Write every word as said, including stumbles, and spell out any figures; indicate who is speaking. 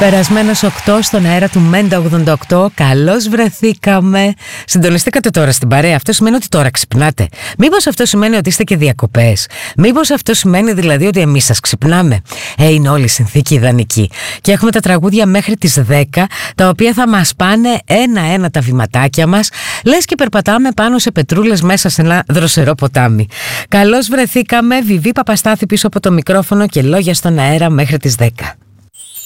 Speaker 1: Περασμένος οκτώ στον αέρα του Μέντα ογδόντα οκτώ. Καλώς βρεθήκαμε. Συντονιστήκατε τώρα στην παρέα. Αυτό σημαίνει ότι τώρα ξυπνάτε? Μήπως αυτό σημαίνει ότι είστε και διακοπές? Μήπως αυτό σημαίνει δηλαδή ότι εμείς σας ξυπνάμε? Ε, είναι όλη η συνθήκη ιδανική. Και έχουμε τα τραγούδια μέχρι τις δέκα, τα οποία θα μας πάνε ένα-ένα τα βηματάκια μας, λες και περπατάμε πάνω σε πετρούλες μέσα σε ένα δροσερό ποτάμι. Καλώς βρεθήκαμε. Βιβί Παπαστάθη πίσω από το μικρόφωνο και λόγια στον αέρα μέχρι τις δέκα.